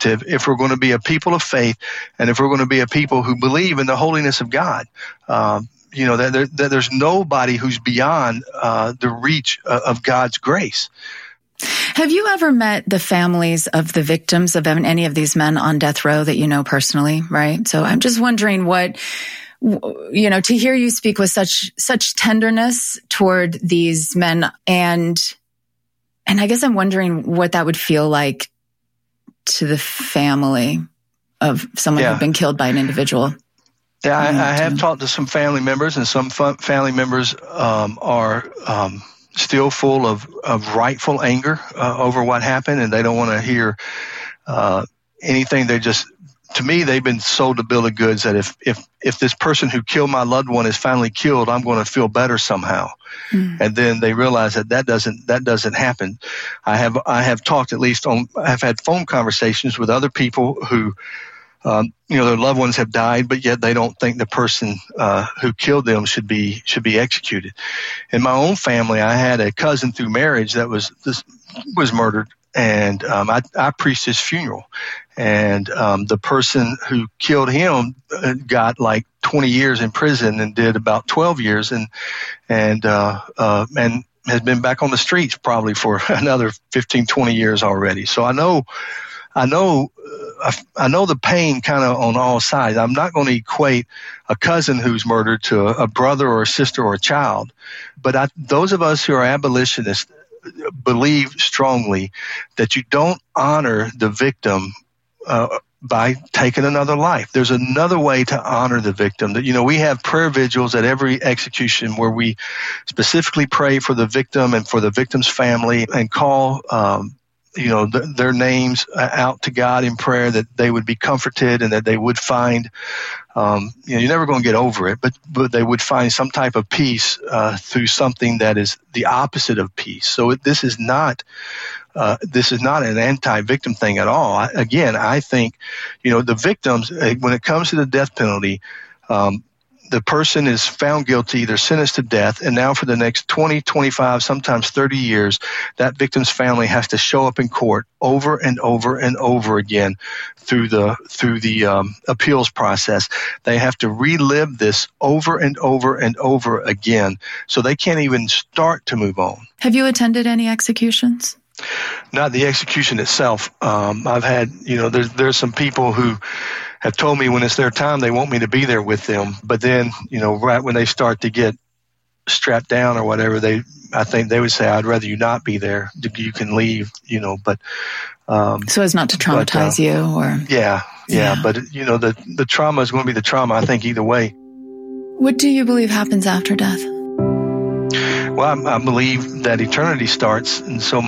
initiative if we're going to be a people of faith and if we're going to be a people who believe in the holiness of God. That there's nobody who's beyond the reach of God's grace. Have you ever met the families of the victims of any of these men on death row that you know personally, right? So I'm just wondering to hear you speak with such tenderness toward these men, and I guess I'm wondering what that would feel like to the family of someone who'd been killed by an individual. Yeah, I have talked to some family members, and some family members are still full of rightful anger over what happened, and they don't want to hear anything. To me, they've been sold a bill of goods that if this person who killed my loved one is finally killed, I'm going to feel better somehow. And then they realize that doesn't happen. I have talked I've had phone conversations with other people who, their loved ones have died, but yet they don't think the person who killed them should be executed. In my own family, I had a cousin through marriage that was murdered, and I preached his funeral. And the person who killed him got like 20 years in prison and did about 12 years, and has been back on the streets probably for another 15, 20 years already. So I know the pain kind of on all sides. I'm not going to equate a cousin who's murdered to a brother or a sister or a child, but those of us who are abolitionists believe strongly that you don't honor the victim by taking another life. There's another way to honor the victim. That we have prayer vigils at every execution where we specifically pray for the victim and for the victim's family and call their names out to God in prayer, that they would be comforted and that they would find, you're never going to get over it, but they would find some type of peace through something that is the opposite of peace. So this is not an anti-victim thing at all. I think, the victims, when it comes to the death penalty, the person is found guilty, they're sentenced to death, and now for the next 20, 25, sometimes 30 years, that victim's family has to show up in court over and over and over again through the appeals process. They have to relive this over and over and over again, so they can't even start to move on. Have you attended any executions? Not the execution itself. I've had, there's some people who have told me when it's their time, they want me to be there with them. But then, right when they start to get strapped down or whatever, I think they would say, I'd rather you not be there. You can leave, but. So as not to traumatize you or. Yeah. But, the trauma is going to be the trauma, I think, either way. What do you believe happens after death? Well, I believe that eternity starts, and so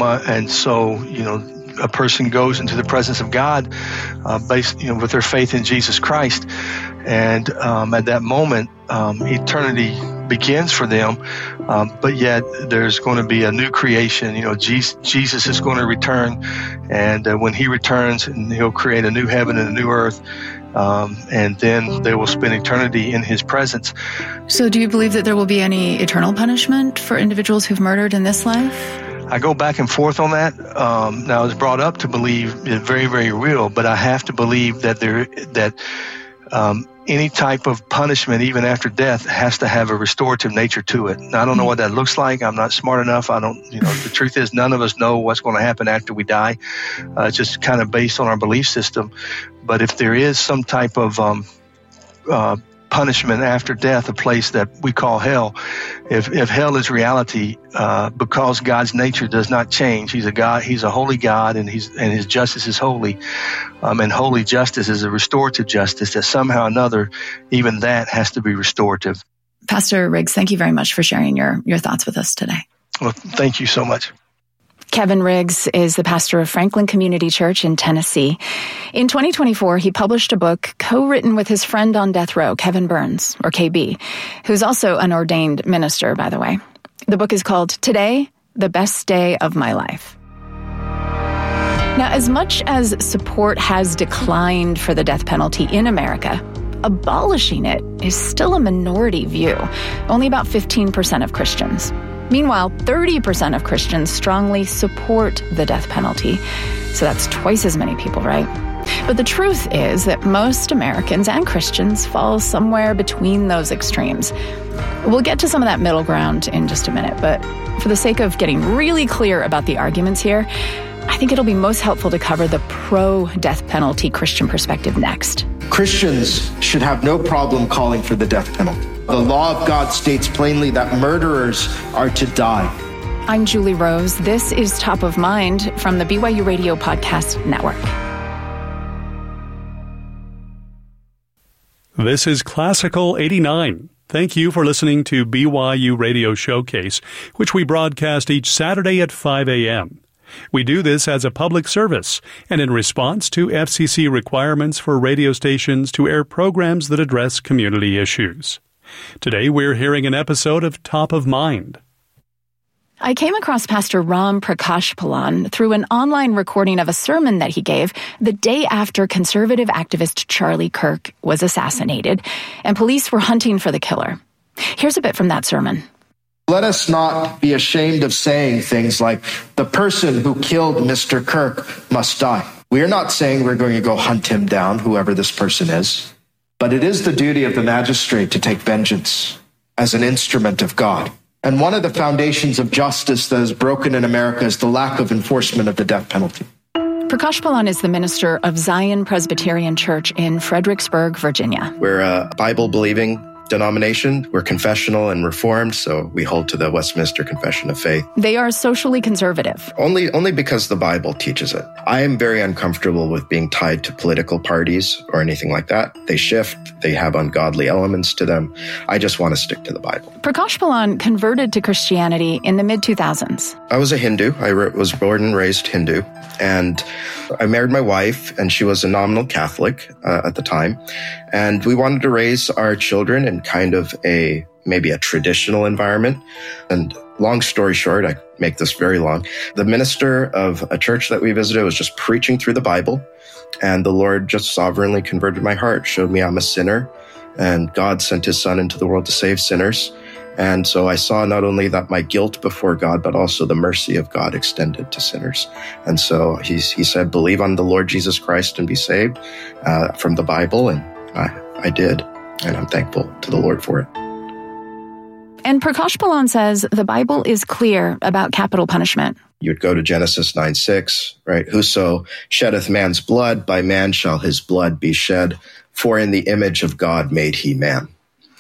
a person goes into the presence of God, based, with their faith in Jesus Christ, and at that moment, eternity begins for them. But yet, there's going to be a new creation. Jesus is going to return, and when He returns, and He'll create a new heaven and a new earth. And then they will spend eternity in His presence. So do you believe that there will be any eternal punishment for individuals who've murdered in this life? I go back and forth on that. Now, I was brought up to believe it's very, very real, but I have to believe that any type of punishment, even after death, has to have a restorative nature to it. Now, I don't know what that looks like. I'm not smart enough. The truth is none of us know what's going to happen after we die. It's just kind of based on our belief system. But if there is some type of punishment after death, a place that we call hell, if hell is reality, because God's nature does not change, He's a God, He's a holy God, and His justice is holy, and holy justice is a restorative justice, that somehow or another, even that has to be restorative. Pastor Riggs, thank you very much for sharing your thoughts with us today. Well, thank you so much. Kevin Riggs is the pastor of Franklin Community Church in Tennessee. In 2024, he published a book co-written with his friend on death row, Kevin Burns, or KB, who's also an ordained minister, by the way. The book is called Today, the Best Day of My Life. Now, as much as support has declined for the death penalty in America, abolishing it is still a minority view, only about 15% of Christians. Meanwhile, 30% of Christians strongly support the death penalty. So that's twice as many people, right? But the truth is that most Americans and Christians fall somewhere between those extremes. We'll get to some of that middle ground in just a minute, but for the sake of getting really clear about the arguments here, I think it'll be most helpful to cover the pro-death penalty Christian perspective next. Christians should have no problem calling for the death penalty. The law of God states plainly that murderers are to die. I'm Julie Rose. This is Top of Mind from the BYU Radio Podcast Network. This is Classical 89. Thank you for listening to BYU Radio Showcase, which we broadcast each Saturday at 5 a.m. We do this as a public service and in response to FCC requirements for radio stations to air programs that address community issues. Today we're hearing an episode of Top of Mind. I came across Pastor Ram Prakashpalan through an online recording of a sermon that he gave the day after conservative activist Charlie Kirk was assassinated, and police were hunting for the killer. Here's a bit from that sermon. Let us not be ashamed of saying things like, the person who killed Mr. Kirk must die. We are not saying we're going to go hunt him down, whoever this person is. But it is the duty of the magistrate to take vengeance as an instrument of God. And one of the foundations of justice that is broken in America is the lack of enforcement of the death penalty. Prakashpalan is the minister of Zion Presbyterian Church in Fredericksburg, Virginia. We're a Bible-believing denomination. We're confessional and reformed, so we hold to the Westminster Confession of Faith. They are socially conservative. Only because the Bible teaches it. I am very uncomfortable with being tied to political parties or anything like that. They shift. They have ungodly elements to them. I just want to stick to the Bible. Prakashpalan converted to Christianity in the mid-2000s. I was a Hindu. I was born and raised Hindu. And I married my wife, and she was a nominal Catholic at the time. And we wanted to raise our children in kind of maybe a traditional environment. And long story short, I make this very long. The minister of a church that we visited was just preaching through the Bible. And the Lord just sovereignly converted my heart, showed me I'm a sinner. And God sent his son into the world to save sinners. And so I saw not only that my guilt before God, but also the mercy of God extended to sinners. And so he said, believe on the Lord Jesus Christ and be saved from the Bible. And I did. And I'm thankful to the Lord for it. And Prakashpalan says the Bible is clear about capital punishment. You'd go to Genesis 9:6, right? Whoso sheddeth man's blood, by man shall his blood be shed. For in the image of God made he man.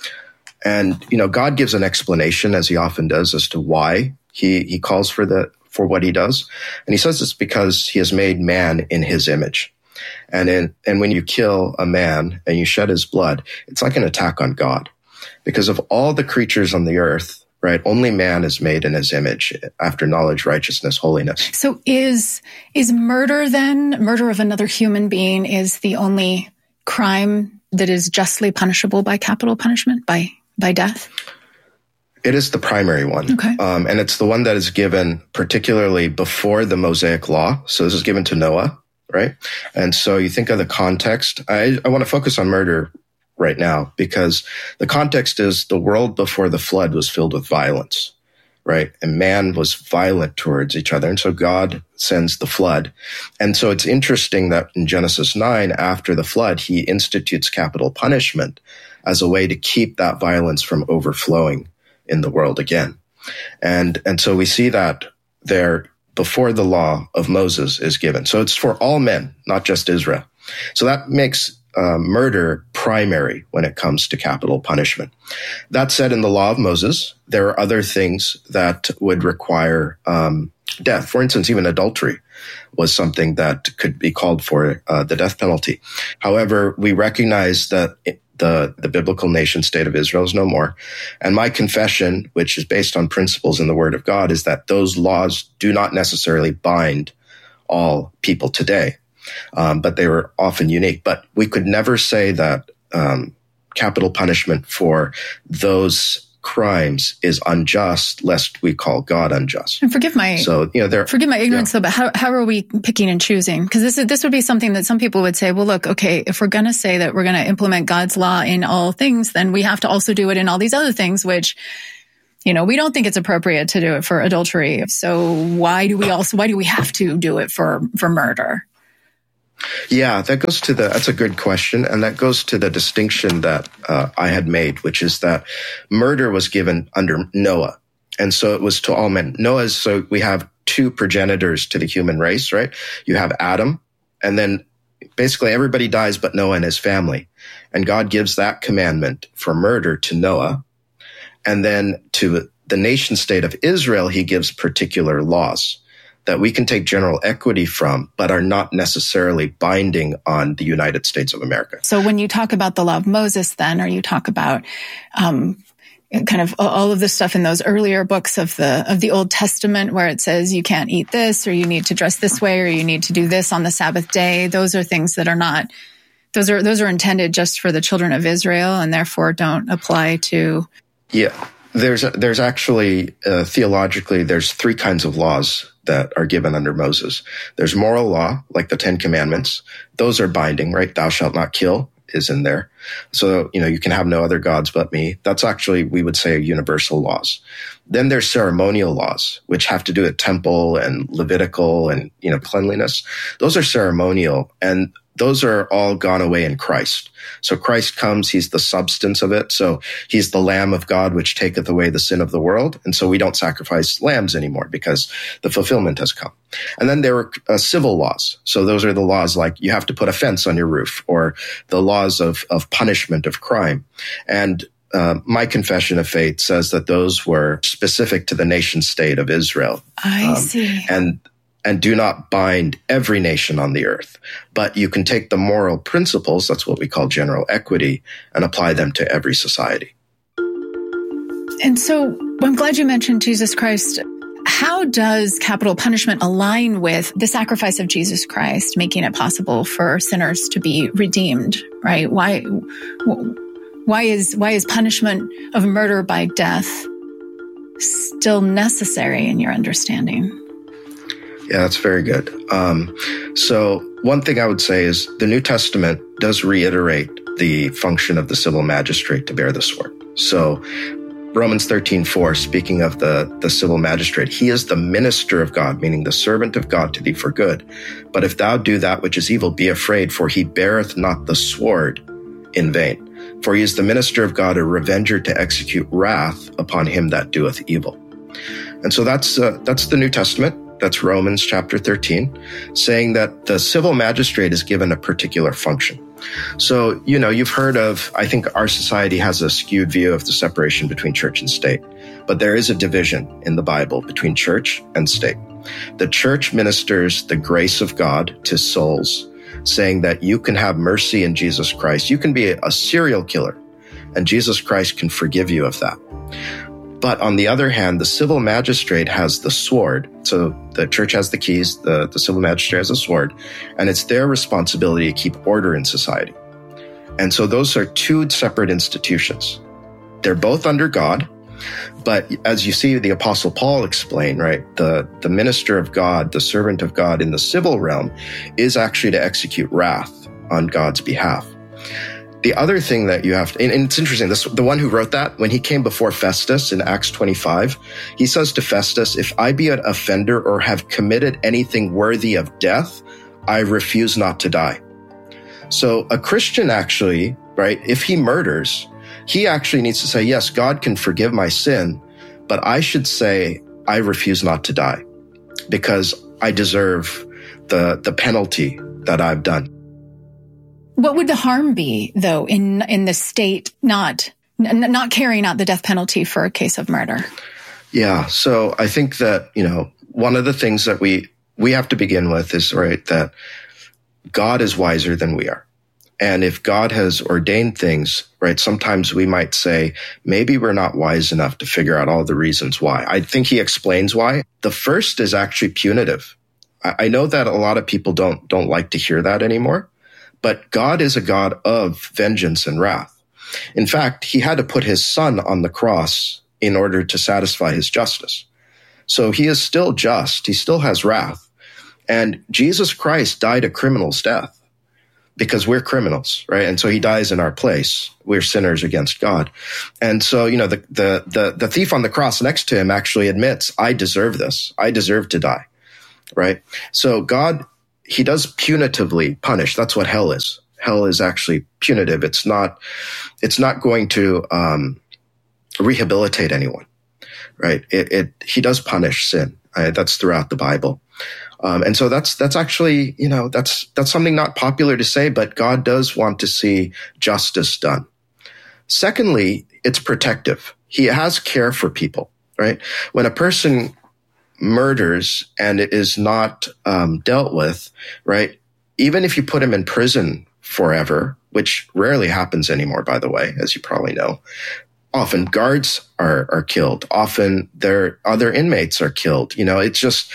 And, God gives an explanation, as he often does, as to why he calls for what he does. And he says it's because he has made man in his image. And when you kill a man and you shed his blood, it's like an attack on God. Because of all the creatures on the earth, right, only man is made in his image after knowledge, righteousness, holiness. So is murder then, murder of another human being, is the only crime that is justly punishable by capital punishment, by death? It is the primary one. Okay. And it's the one that is given particularly before the Mosaic Law. So this is given to Noah, right? And so you think of the context. I want to focus on murder right now because the context is the world before the flood was filled with violence, right? And man was violent towards each other. And so God sends the flood. And so it's interesting that in Genesis 9, after the flood, he institutes capital punishment as a way to keep that violence from overflowing in the world again. And so we see that there before the law of Moses is given. So it's for all men, not just Israel. So that makes murder primary when it comes to capital punishment. That said, in the law of Moses, there are other things that would require death. For instance, even adultery was something that could be called for the death penalty. However, we recognize that the biblical nation state of Israel is no more. And my confession, which is based on principles in the Word of God, is that those laws do not necessarily bind all people today, but they were often unique. But we could never say that capital punishment for those crimes is unjust, lest we call God unjust. And forgive my ignorance, though. But how are we picking and choosing? Because this would be something that some people would say, well, look, okay, if we're going to say that we're going to implement God's law in all things, then we have to also do it in all these other things, which, we don't think it's appropriate to do it for adultery. So why do we have to do it for murder? Yeah, that's a good question. And that goes to the distinction that I had made, which is that murder was given under Noah. And so it was to all men. So we have two progenitors to the human race, right? You have Adam, and then basically everybody dies but Noah and his family. And God gives that commandment for murder to Noah. And then to the nation state of Israel, he gives particular laws that we can take general equity from, but are not necessarily binding on the United States of America. So when you talk about the law of Moses, then, or you talk about kind of all of the stuff in those earlier books of the Old Testament where it says you can't eat this, or you need to dress this way, or you need to do this on the Sabbath day, those are things that are not, those are intended just for the children of Israel and therefore don't apply to... Yeah, there's actually, theologically, there's three kinds of laws that are given under Moses. There's moral law, like the 10 Commandments. Those are binding, right? Thou shalt not kill is in there. So, you can have no other gods but me. That's actually, we would say, universal laws. Then there's ceremonial laws, which have to do with temple and Levitical and, cleanliness. Those are ceremonial, and those are all gone away in Christ. So Christ comes, he's the substance of it. So he's the Lamb of God, which taketh away the sin of the world. And so we don't sacrifice lambs anymore because the fulfillment has come. And then there are civil laws. So those are the laws like you have to put a fence on your roof, or the laws of punishment of crime. And my confession of faith says that those were specific to the nation state of Israel. I see. And do not bind every nation on the earth. But you can take the moral principles, that's what we call general equity, and apply them to every society. And so I'm glad you mentioned Jesus Christ. How does capital punishment align with the sacrifice of Jesus Christ, making it possible for sinners to be redeemed, right? Why is punishment of murder by death still necessary in your understanding? Yeah, that's very good. So one thing I would say is the New Testament does reiterate the function of the civil magistrate to bear the sword. So Romans 13:4, speaking of the civil magistrate, he is the minister of God, meaning the servant of God to thee for good. But if thou do that which is evil, be afraid, for he beareth not the sword in vain. For he is the minister of God, a revenger to execute wrath upon him that doeth evil. And so that's the New Testament. That's Romans chapter 13, saying that the civil magistrate is given a particular function. So, you've heard of, I think our society has a skewed view of the separation between church and state, but there is a division in the Bible between church and state. The church ministers the grace of God to souls, saying that you can have mercy in Jesus Christ. You can be a serial killer, and Jesus Christ can forgive you of that. But on the other hand, the civil magistrate has the sword. So the church has the keys, the civil magistrate has a sword, and it's their responsibility to keep order in society. And so those are two separate institutions. They're both under God, but as you see the Apostle Paul explain, right, the minister of God, the servant of God in the civil realm is actually to execute wrath on God's behalf. The other thing that you have to, and it's interesting, the one who wrote that, when he came before Festus in Acts 25, he says to Festus, if I be an offender or have committed anything worthy of death, I refuse not to die. So a Christian actually, right, if he murders, he actually needs to say, yes, God can forgive my sin, but I should say, I refuse not to die because I deserve the penalty that I've done. What would the harm be, though, in the state not carrying out the death penalty for a case of murder? Yeah, so I think that, one of the things that we have to begin with is, right, that God is wiser than we are. And if God has ordained things, right, sometimes we might say, maybe we're not wise enough to figure out all the reasons why. I think he explains why. The first is actually punitive. I know that a lot of people don't like to hear that anymore. But God is a God of vengeance and wrath. In fact, he had to put his son on the cross in order to satisfy his justice. So he is still just. He still has wrath. And Jesus Christ died a criminal's death because we're criminals, right? And so he dies in our place. We're sinners against God. And so, the thief on the cross next to him actually admits, I deserve this. I deserve to die, right? So God he does punitively punish. That's what hell is. Hell is actually punitive. It's not going to rehabilitate anyone, right? He does punish sin. That's throughout the Bible. And so that's actually, that's something not popular to say, but God does want to see justice done. Secondly, it's protective. He has care for people, right? When a person murders and it is not dealt with, right? Even if you put him in prison forever, which rarely happens anymore, by the way, as you probably know, often guards are killed. Often their other inmates are killed. It's just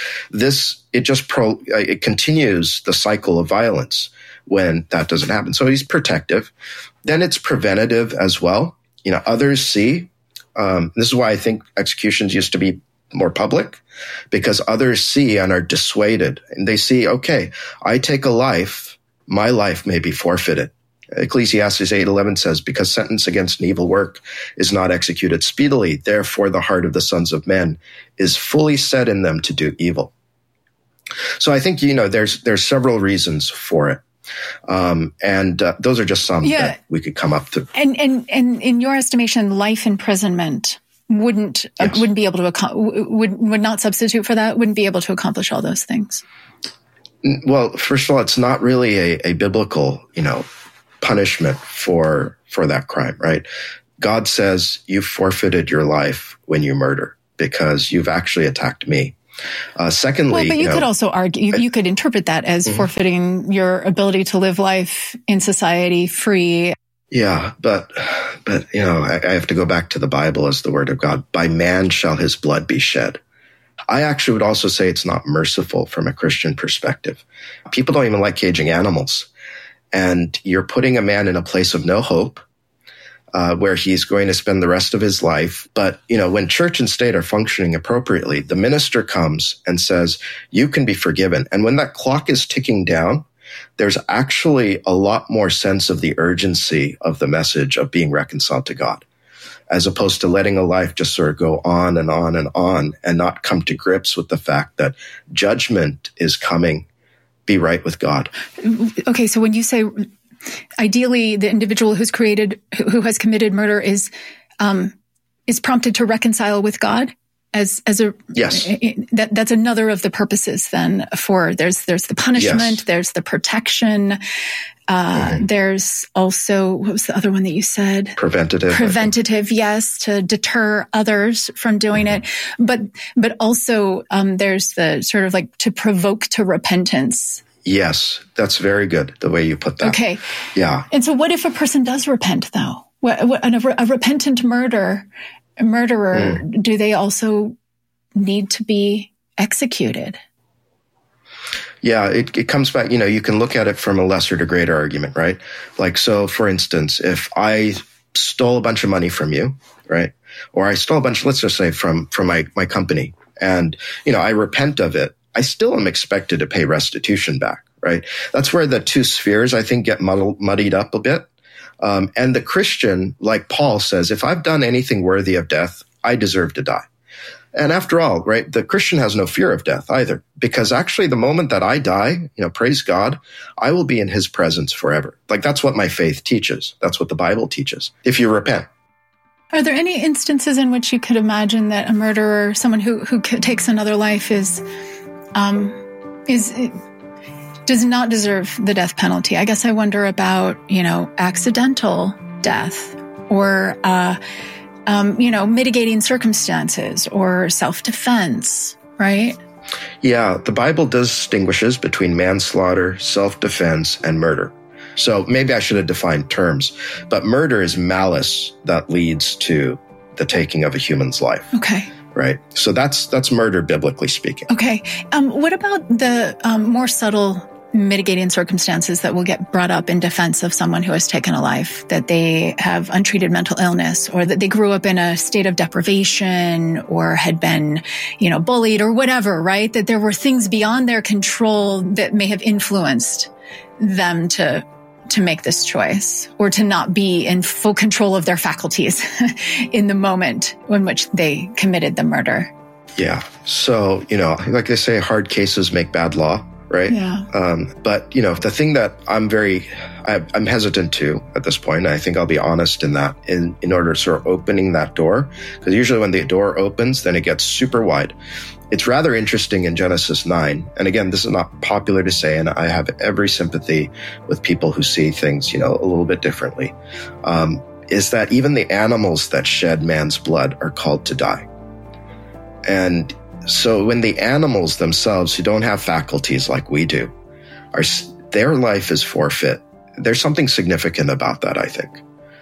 it continues the cycle of violence when that doesn't happen. So he's protective. Then it's preventative as well. Others see, this is why I think executions used to be more public, because others see and are dissuaded, and they see, okay, I take a life, my life may be forfeited. Ecclesiastes 8:11 says, because sentence against an evil work is not executed speedily, therefore the heart of the sons of men is fully set in them to do evil. So I think, there's several reasons for it. And those are just some that we could come up to. And in your estimation, life imprisonment wouldn't be able to would not substitute for that, wouldn't be able to accomplish all those things? Well, first of all, it's not really a biblical, punishment for that crime, right? God says you forfeited your life when you murder because you've actually attacked me. Secondly, but you could also argue, you could interpret that as forfeiting your ability to live life in society free. Yeah, but I have to go back to the Bible as the word of God. By man shall his blood be shed. I actually would also say it's not merciful from a Christian perspective. People don't even like caging animals. And you're putting a man in a place of no hope, where he's going to spend the rest of his life. But, when church and state are functioning appropriately, the minister comes and says, you can be forgiven. And when that clock is ticking down, there's actually a lot more sense of the urgency of the message of being reconciled to God, as opposed to letting a life just sort of go on and on and on and not come to grips with the fact that judgment is coming. Be right with God. Okay, so when you say ideally the individual who has committed murder is prompted to reconcile with God as a yes, that's another of the purposes then for there's the punishment, yes. There's the protection, there's also, what was the other one that you said? Preventative, yes, to deter others from doing it, but also there's the sort of like to provoke to repentance. Yes, that's very good, the way you put that. Okay. Yeah. And so what if a person does repent, though? A repentant murderer, do they also need to be executed? Yeah, it comes back, you can look at it from a lesser to greater argument, right? Like, so for instance, if I stole a bunch of money from you, right? Or I stole a bunch, let's just say from my company, and, I repent of it, I still am expected to pay restitution back, right? That's where the two spheres, I think, get muddied up a bit. And the Christian, like Paul says, if I've done anything worthy of death, I deserve to die. And after all, right, the Christian has no fear of death either, because actually the moment that I die, praise God, I will be in his presence forever. Like, that's what my faith teaches. That's what the Bible teaches. If you repent. Are there any instances in which you could imagine that a murderer, someone who takes another life does not deserve the death penalty? I guess I wonder about, accidental death or, mitigating circumstances or self-defense, right? Yeah, the Bible distinguishes between manslaughter, self-defense, and murder. So maybe I should have defined terms, but murder is malice that leads to the taking of a human's life. Okay. Right. So that's murder, biblically speaking. Okay. What about the more subtle mitigating circumstances that will get brought up in defense of someone who has taken a life, that they have untreated mental illness, or that they grew up in a state of deprivation, or had been, bullied or whatever, right? That there were things beyond their control that may have influenced them to make this choice, or to not be in full control of their faculties in the moment in which they committed the murder. Yeah. So, like they say, hard cases make bad law, right? Yeah. But, the thing that I'm hesitant to at this point, and I think I'll be honest in that, in order to sort of opening that door, because usually when the door opens, then it gets super wide. It's rather interesting in Genesis 9, and again, this is not popular to say, and I have every sympathy with people who see things, a little bit differently, is that even the animals that shed man's blood are called to die. And so when the animals themselves, who don't have faculties like we do, their life is forfeit, there's something significant about that, I think,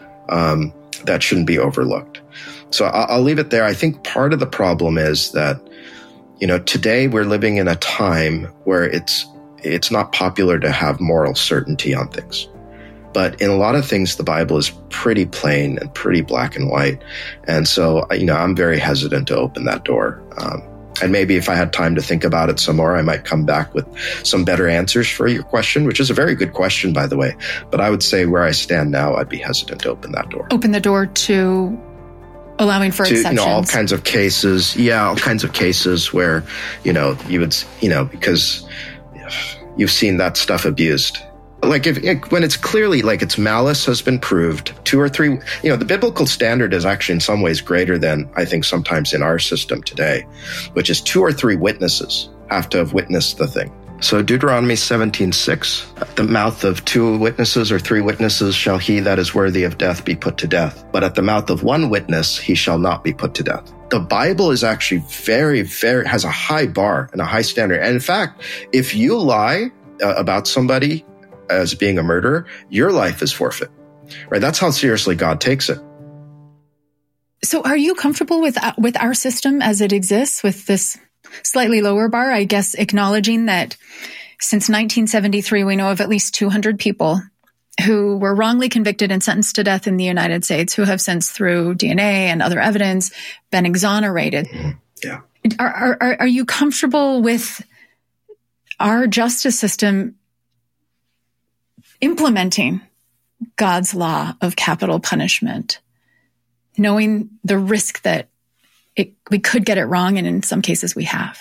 that shouldn't be overlooked. So I'll leave it there. I think part of the problem is that, today we're living in a time where it's not popular to have moral certainty on things. But in a lot of things, the Bible is pretty plain and pretty black and white. And so, I'm very hesitant to open that door. And maybe if I had time to think about it some more, I might come back with some better answers for your question, which is a very good question, by the way. But I would say where I stand now, I'd be hesitant to open that door. Open the door to allowing for exceptions. All kinds of cases. Yeah, all kinds of cases where, you would, because you've seen that stuff abused. Like when it's clearly like its malice has been proved, 2 or 3, the biblical standard is actually in some ways greater than I think sometimes in our system today, which is 2 or 3 witnesses have to have witnessed the thing. So Deuteronomy 17:6, at the mouth of 2 witnesses or 3 witnesses shall he that is worthy of death be put to death. But at the mouth of 1 witness, he shall not be put to death. The Bible is actually very, very, has a high bar and a high standard. And in fact, if you lie about somebody as being a murderer, your life is forfeit, right? That's how seriously God takes it. So are you comfortable with our system as it exists, with this slightly lower bar, I guess, acknowledging that since 1973, we know of at least 200 people who were wrongly convicted and sentenced to death in the United States, who have since, through DNA and other evidence, been exonerated. Yeah. Are you comfortable with our justice system implementing God's law of capital punishment, knowing the risk that we could get it wrong, and in some cases we have?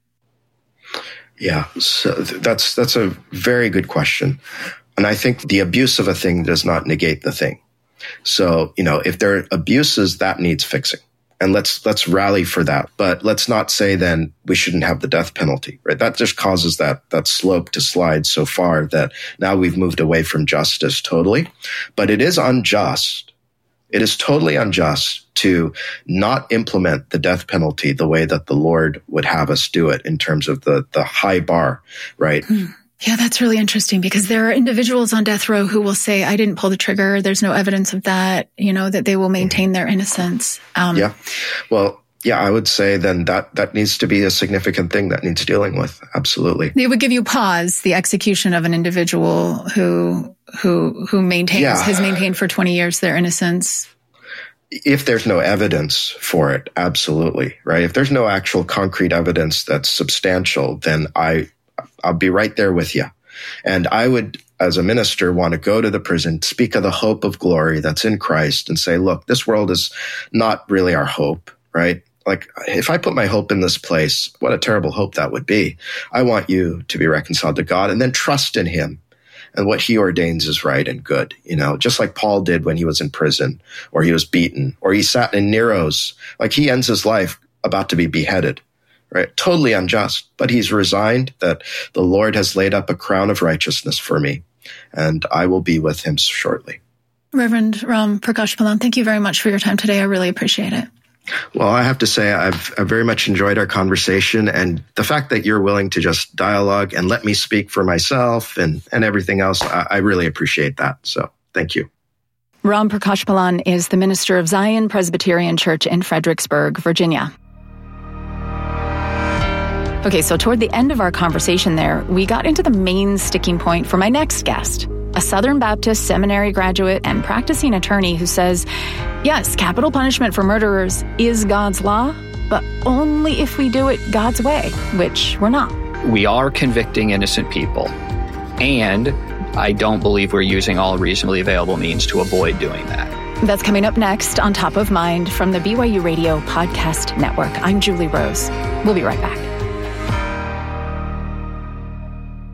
Yeah, so that's a very good question. And I think the abuse of a thing does not negate the thing. So, if there are abuses, that needs fixing. And let's rally for that. But let's not say then we shouldn't have the death penalty, right? That just causes that slope to slide so far that now we've moved away from justice totally. But it is unjust. It is totally unjust to not implement the death penalty the way that the Lord would have us do it in terms of the high bar, right? Yeah, that's really interesting, because there are individuals on death row who will say, I didn't pull the trigger. There's no evidence of that, that they will maintain their innocence. Yeah. Well, yeah, I would say then that needs to be a significant thing that needs dealing with. Absolutely. It would give you pause, the execution of an individual who maintains, has maintained for 20 years their innocence. If there's no evidence for it, absolutely, right? If there's no actual concrete evidence that's substantial, then I'll be right there with you. And I would, as a minister, want to go to the prison, speak of the hope of glory that's in Christ, and say, look, this world is not really our hope, right? Like, if I put my hope in this place, what a terrible hope that would be. I want you to be reconciled to God and then trust in him and what he ordains is right and good, just like Paul did when he was in prison, or he was beaten, or he sat in Nero's, like he ends his life about to be beheaded. Right? Totally unjust, but he's resigned that the Lord has laid up a crown of righteousness for me, and I will be with him shortly. Reverend Ram Prakash Palan, thank you very much for your time today. I really appreciate it. Well, I have to say I've very much enjoyed our conversation, and the fact that you're willing to just dialogue and let me speak for myself and everything else, I really appreciate that. So thank you. Ram Prakash Palan is the minister of Zion Presbyterian Church in Fredericksburg, Virginia. Okay, so toward the end of our conversation there, we got into the main sticking point for my next guest, a Southern Baptist seminary graduate and practicing attorney who says, yes, capital punishment for murderers is God's law, but only if we do it God's way, which we're not. We are convicting innocent people, and I don't believe we're using all reasonably available means to avoid doing that. That's coming up next on Top of Mind from the BYU Radio Podcast Network. I'm Julie Rose. We'll be right back.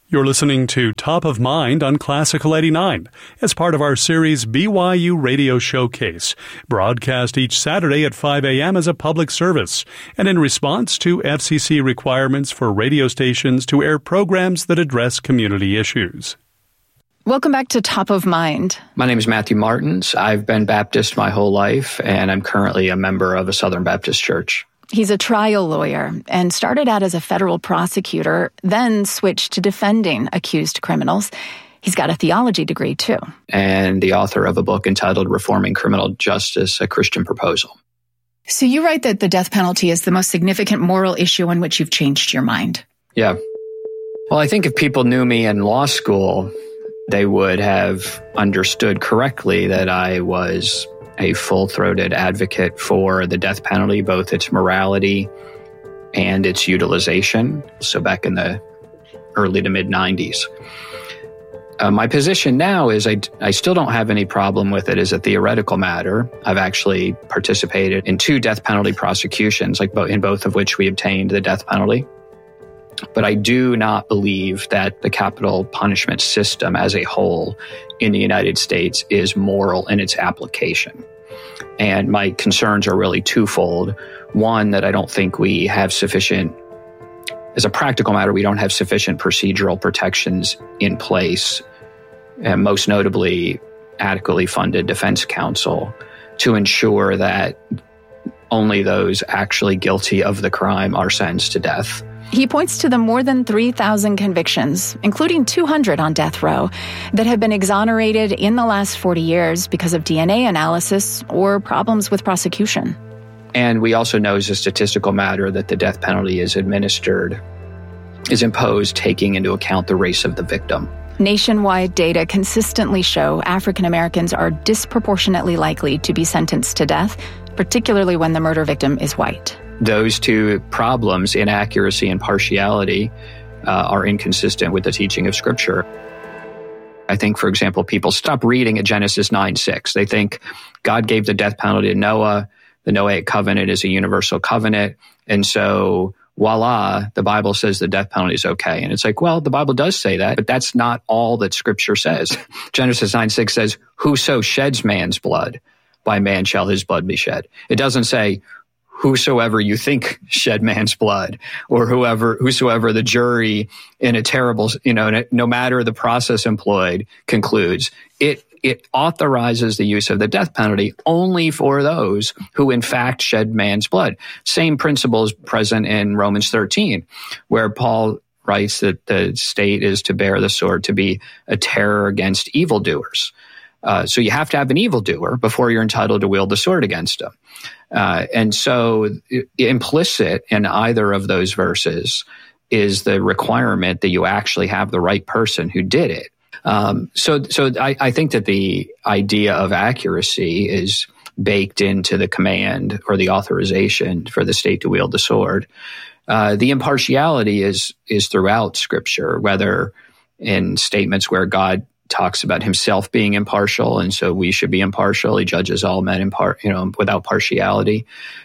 You're listening to Top of Mind on Classical 89 as part of our series BYU Radio Showcase, broadcast each Saturday at 5 a.m. as a public service and in response to FCC requirements for radio stations to air programs that address community issues. Welcome back to Top of Mind. My name is Matthew Martins. I've been Baptist my whole life, and I'm currently a member of a Southern Baptist church. He's a trial lawyer and started out as a federal prosecutor, then switched to defending accused criminals. He's got a theology degree, too. And the author of a book entitled Reforming Criminal Justice, A Christian Proposal. So you write that the death penalty is the most significant moral issue on which you've changed your mind. Yeah. Well, I think if people knew me in law school, they would have understood correctly that I was a full-throated advocate for the death penalty, both its morality and its utilization. So back in the early to mid-90s. My position now is I still don't have any problem with it as a theoretical matter. I've actually participated in 2 death penalty prosecutions, in both of which we obtained the death penalty. But I do not believe that the capital punishment system as a whole in the United States is moral in its application. And my concerns are really twofold. One, that I don't think we have sufficient, as a practical matter, we don't have sufficient procedural protections in place, and most notably adequately funded defense counsel to ensure that only those actually guilty of the crime are sentenced to death. He points to the more than 3,000 convictions, including 200 on death row, that have been exonerated in the last 40 years because of DNA analysis or problems with prosecution. And we also know as a statistical matter that the death penalty is imposed taking into account the race of the victim. Nationwide data consistently show African Americans are disproportionately likely to be sentenced to death, particularly when the murder victim is white. Those 2 problems, inaccuracy and partiality, are inconsistent with the teaching of Scripture. I think, for example, people stop reading at Genesis 9:6. They think God gave the death penalty to Noah. The Noahic covenant is a universal covenant. And so, voila, the Bible says the death penalty is okay. And it's like, well, the Bible does say that, but that's not all that Scripture says. Genesis 9:6 says, whoso sheds man's blood, by man shall his blood be shed. It doesn't say, whosoever you think shed man's blood, or whosoever the jury in a terrible, no matter the process employed, concludes. It authorizes the use of the death penalty only for those who in fact shed man's blood. Same principle is present in Romans 13, where Paul writes that the state is to bear the sword to be a terror against evildoers. So you have to have an evildoer before you're entitled to wield the sword against him. And so implicit in either of those verses is the requirement that you actually have the right person who did it. So I think that the idea of accuracy is baked into the command or the authorization for the state to wield the sword. The impartiality is throughout Scripture, whether in statements where God talks about himself being impartial, and so we should be impartial. He judges all men without partiality.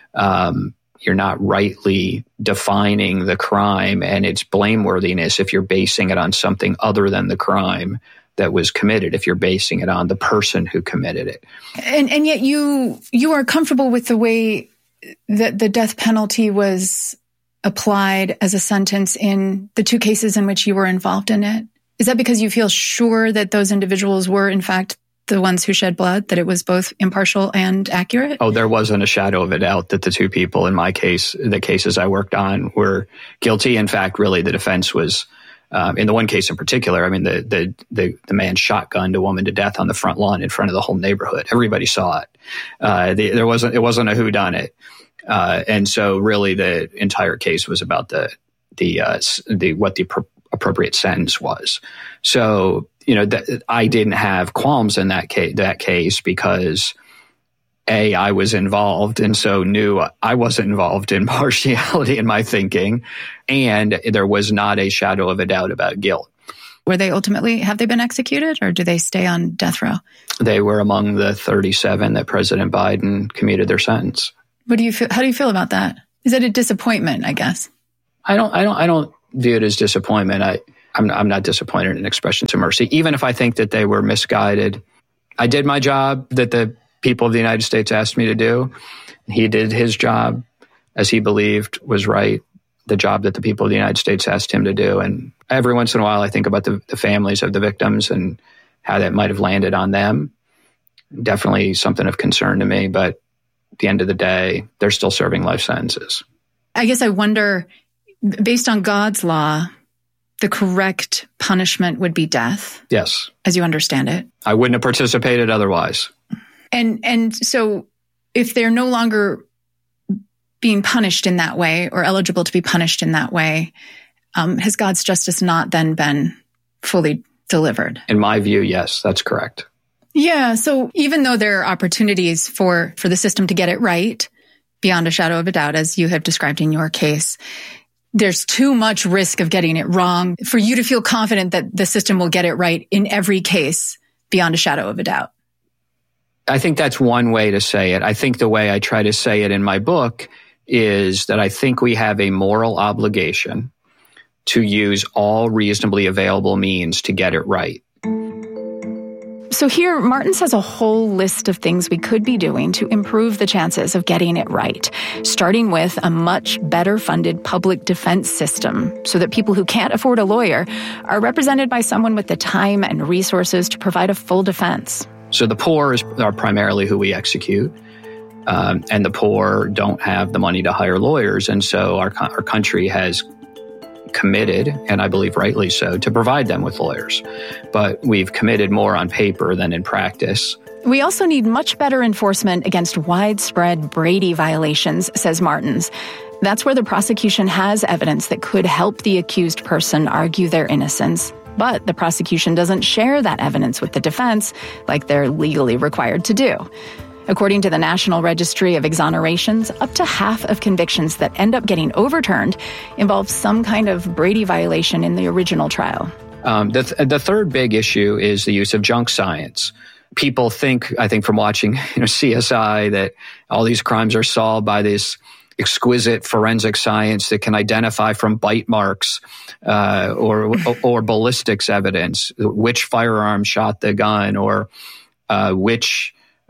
You're not rightly defining the crime and its blameworthiness if you're basing it on something other than the crime that was committed, if you're basing it on the person who committed it. And yet you are comfortable with the way that the death penalty was applied as a sentence in the 2 cases in which you were involved in it? Is that because you feel sure that those individuals were, in fact, the ones who shed blood, that it was both impartial and accurate? Oh, there wasn't a shadow of a doubt that the 2 people in my case, the cases I worked on, were guilty. In fact, really, the defense was, in the one case in particular, I mean, the man shotgunned a woman to death on the front lawn in front of the whole neighborhood. Everybody saw it. It wasn't a whodunit. And so really the entire case was about what the appropriate sentence was. So, I didn't have qualms in that case because I was involved and so knew I wasn't involved in partiality in my thinking, and there was not a shadow of a doubt about guilt. Have they been executed, or do they stay on death row? They were among the 37 that President Biden commuted their sentence. What do you feel? How do you feel about that? Is it a disappointment, I guess? I don't view it as disappointment. I'm not disappointed in expressions of mercy, even if I think that they were misguided. I did my job that the people of the United States asked me to do. He did his job as he believed was right, the job that the people of the United States asked him to do. And every once in a while, I think about the families of the victims and how that might have landed on them. Definitely something of concern to me, but at the end of the day, they're still serving life sentences. I guess I wonder, based on God's law, the correct punishment would be death. Yes. As you understand it. I wouldn't have participated otherwise. And so if they're no longer being punished in that way or eligible to be punished in that way, has God's justice not then been fully delivered? In my view, yes, that's correct. Yeah. So even though there are opportunities for the system to get it right, beyond a shadow of a doubt, as you have described in your case, there's too much risk of getting it wrong for you to feel confident that the system will get it right in every case beyond a shadow of a doubt. I think that's one way to say it. I think the way I try to say it in my book is that I think we have a moral obligation to use all reasonably available means to get it right. So here, Martins has a whole list of things we could be doing to improve the chances of getting it right, starting with a much better funded public defense system so that people who can't afford a lawyer are represented by someone with the time and resources to provide a full defense. So the poor are primarily who we execute, and the poor don't have the money to hire lawyers. And so our country has committed, and I believe rightly so, to provide them with lawyers. But we've committed more on paper than in practice. We also need much better enforcement against widespread Brady violations, says Martins. That's where the prosecution has evidence that could help the accused person argue their innocence. But the prosecution doesn't share that evidence with the defense like they're legally required to do. According to the National Registry of Exonerations, up to half of convictions that end up getting overturned involve some kind of Brady violation in the original trial. The third big issue is the use of junk science. People think, I think from watching CSI, that all these crimes are solved by this exquisite forensic science that can identify from bite marks or ballistics evidence which firearm shot the gun or which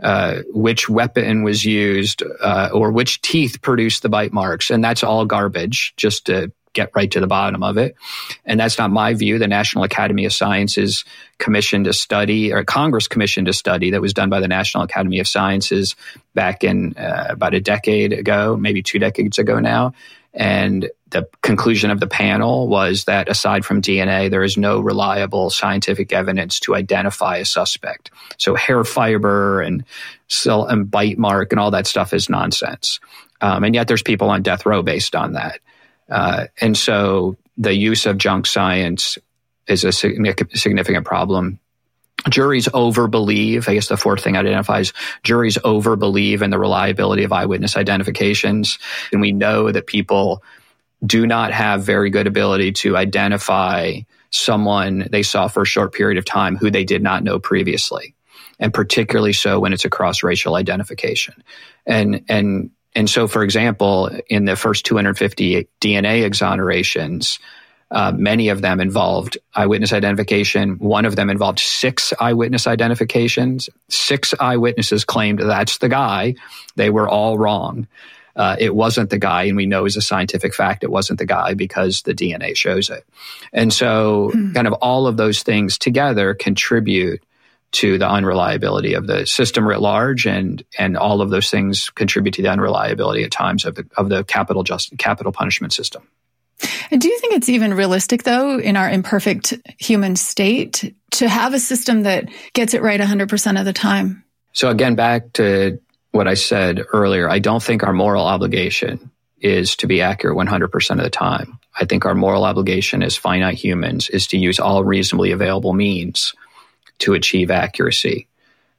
weapon was used or which teeth produced the bite marks. And that's all garbage, just to get right to the bottom of it. And that's not my view. The National Academy of Sciences commissioned a study, or Congress commissioned a study that was done by the National Academy of Sciences back in about a decade ago, maybe 2 decades ago now. And the conclusion of the panel was that aside from DNA, there is no reliable scientific evidence to identify a suspect. So hair fiber and bite mark and all that stuff is nonsense. And yet there's people on death row based on that. And so the use of junk science is a significant problem. Juries overbelieve, I guess the fourth thing identifies, juries overbelieve in the reliability of eyewitness identifications. And we know that people do not have very good ability to identify someone they saw for a short period of time who they did not know previously. And particularly so when it's a cross-racial identification. And so, for example, in the first 250 DNA exonerations, many of them involved eyewitness identification. One of them involved 6 eyewitness identifications. 6 eyewitnesses claimed that's the guy. They were all wrong. It wasn't the guy, and we know as a scientific fact it wasn't the guy because the DNA shows it. And so kind of all of those things together contribute to the unreliability of the system writ large, and all of those things contribute to the unreliability at times of the capital punishment system. And do you think it's even realistic, though, in our imperfect human state, to have a system that gets it right 100% of the time? So again, back to what I said earlier, I don't think our moral obligation is to be accurate 100% of the time. I think our moral obligation as finite humans is to use all reasonably available means to achieve accuracy.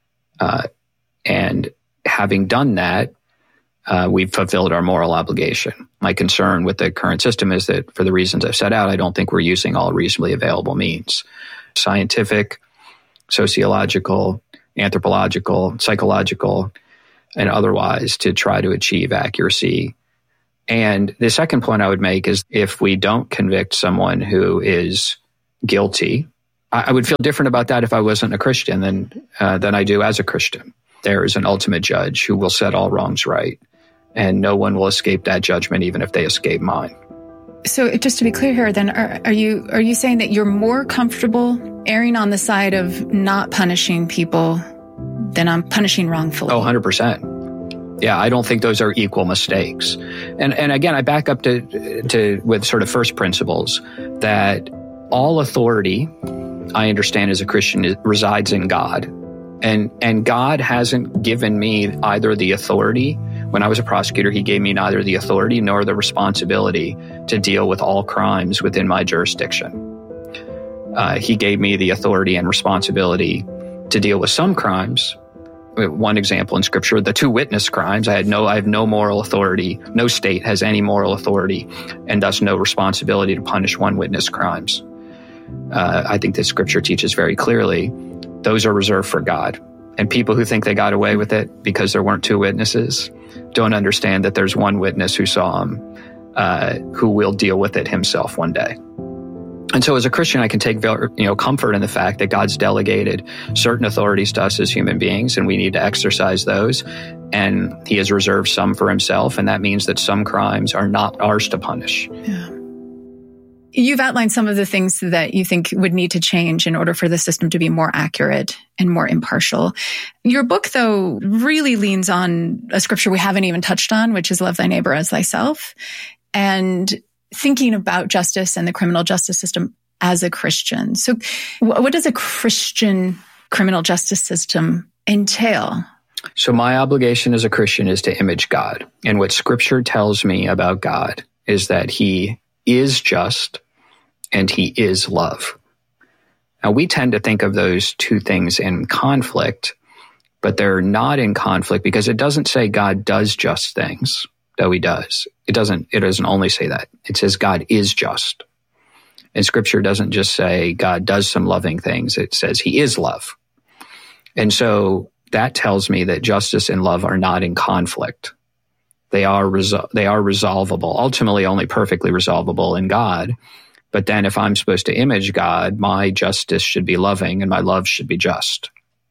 And having done that, we've fulfilled our moral obligation. My concern with the current system is that for the reasons I've set out, I don't think we're using all reasonably available means. Scientific, sociological, anthropological, psychological, and otherwise to try to achieve accuracy. And the second point I would make is if we don't convict someone who is guilty. I would feel different about that if I wasn't a Christian than I do as a Christian. There is an ultimate judge who will set all wrongs right, and no one will escape that judgment, even if they escape mine. So just to be clear here, then, are you saying that you're more comfortable erring on the side of not punishing people than on punishing wrongfully? Oh, 100%. Yeah, I don't think those are equal mistakes. And again, I back up to with sort of first principles that all authority, I understand as a Christian, resides in God. And God hasn't given me either the authority. When I was a prosecutor, he gave me neither the authority nor the responsibility to deal with all crimes within my jurisdiction. He gave me the authority and responsibility to deal with some crimes. One example in Scripture, the 2 witness crimes. I have no moral authority. No state has any moral authority, and thus no responsibility to punish 1 witness crimes. I think that Scripture teaches very clearly those are reserved for God. And people who think they got away with it because there weren't 2 witnesses don't understand that there's 1 witness who saw him, who will deal with it himself one day. And so as a Christian, I can take comfort in the fact that God's delegated certain authorities to us as human beings, and we need to exercise those. And he has reserved some for himself, and that means that some crimes are not ours to punish. Yeah. You've outlined some of the things that you think would need to change in order for the system to be more accurate and more impartial. Your book, though, really leans on a scripture we haven't even touched on, which is love thy neighbor as thyself, and thinking about justice and the criminal justice system as a Christian. So what does a Christian criminal justice system entail? So my obligation as a Christian is to image God. And what Scripture tells me about God is that he is just and he is love. Now, we tend to think of those 2 things in conflict, but they're not in conflict because it doesn't say God does just things, though he does. It doesn't only say that. It says God is just. And Scripture doesn't just say God does some loving things. It says he is love. And so that tells me that justice and love are not in conflict. They are resolvable, ultimately only perfectly resolvable in God. But then if I'm supposed to image God, my justice should be loving and my love should be just.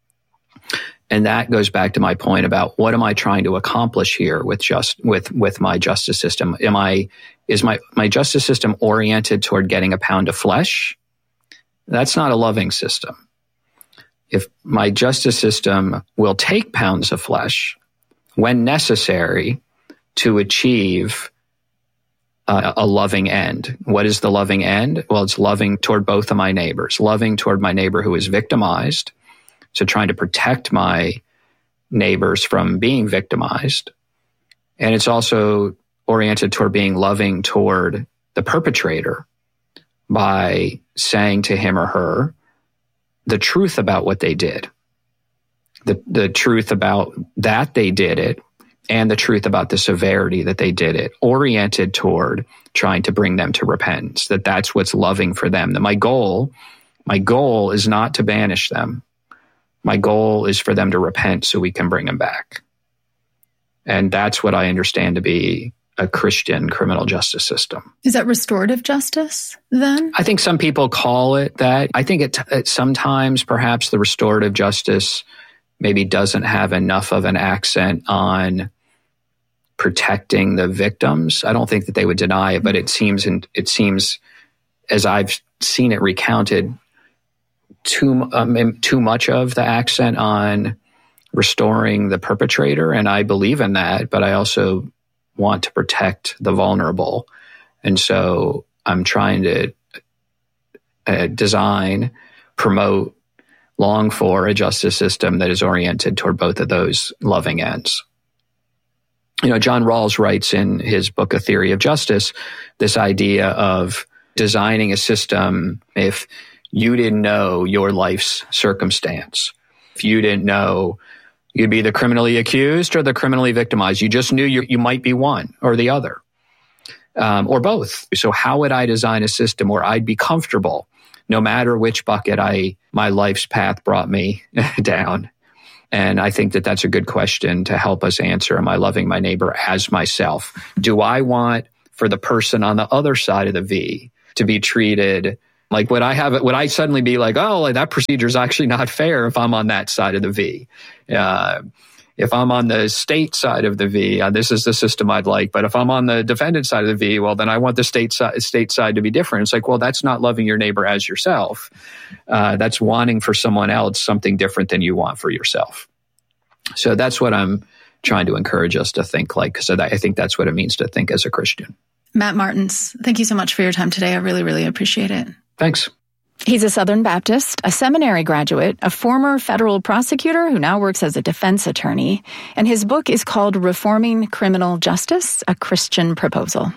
And that goes back to my point about what am I trying to accomplish here with my justice system? Is my justice system oriented toward getting a pound of flesh? That's not a loving system. If my justice system will take pounds of flesh when necessary to achieve a loving end. What is the loving end? Well, it's loving toward both of my neighbors, loving toward my neighbor who is victimized, so trying to protect my neighbors from being victimized. And it's also oriented toward being loving toward the perpetrator by saying to him or her the truth about what they did, the truth about that they did it, and the truth about the severity that they did it, oriented toward trying to bring them to repentance, that's what's loving for them. That my goal is not to banish them. My goal is for them to repent so we can bring them back. And that's what I understand to be a Christian criminal justice system. Is that restorative justice then? I think some people call it that. I think it sometimes perhaps the restorative justice maybe doesn't have enough of an accent on protecting the victims. I don't think that they would deny it, but it seems as I've seen it recounted, too much of the accent on restoring the perpetrator, and I believe in that, but I also want to protect the vulnerable. And so I'm trying to design, promote, long for a justice system that is oriented toward both of those loving ends. John Rawls writes in his book, A Theory of Justice, this idea of designing a system if you didn't know your life's circumstance. If you didn't know you'd be the criminally accused or the criminally victimized, you just knew you might be one or the other, or both. So how would I design a system where I'd be comfortable no matter which bucket my life's path brought me down? And I think that that's a good question to help us answer. Am I loving my neighbor as myself? Do I want for the person on the other side of the V to be treated Like, would I suddenly be like, oh, that procedure is actually not fair if I'm on that side of the V? If I'm on the state side of the V, this is the system I'd like. But if I'm on the defendant side of the V, well, then I want the state side to be different. It's like, well, that's not loving your neighbor as yourself. That's wanting for someone else something different than you want for yourself. So that's what I'm trying to encourage us to think like, because I think that's what it means to think as a Christian. Matt Martins, thank you so much for your time today. I really, really appreciate it. Thanks. He's a Southern Baptist, a seminary graduate, a former federal prosecutor who now works as a defense attorney, and his book is called Reforming Criminal Justice, a Christian Proposal.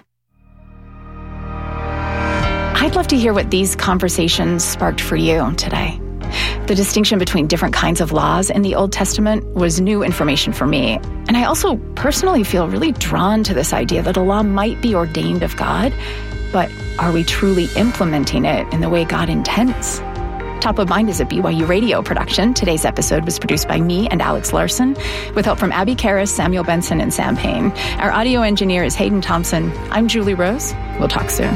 I'd love to hear what these conversations sparked for you today. The distinction between different kinds of laws in the Old Testament was new information for me, and I also personally feel really drawn to this idea that a law might be ordained of God, but are we truly implementing it in the way God intends? Top of Mind is a BYU radio production. Today's episode was produced by me and Alex Larson, with help from Abby Karras, Samuel Benson, and Sam Payne. Our audio engineer is Hayden Thompson. I'm Julie Rose. We'll talk soon.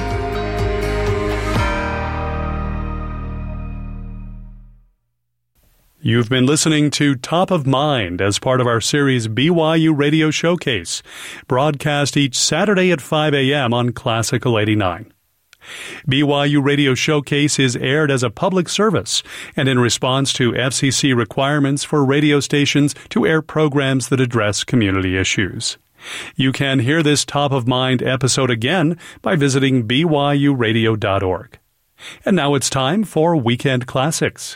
You've been listening to Top of Mind as part of our series BYU Radio Showcase, broadcast each Saturday at 5 a.m. on Classical 89. BYU Radio Showcase is aired as a public service and in response to FCC requirements for radio stations to air programs that address community issues. You can hear this Top of Mind episode again by visiting byuradio.org. And now it's time for Weekend Classics.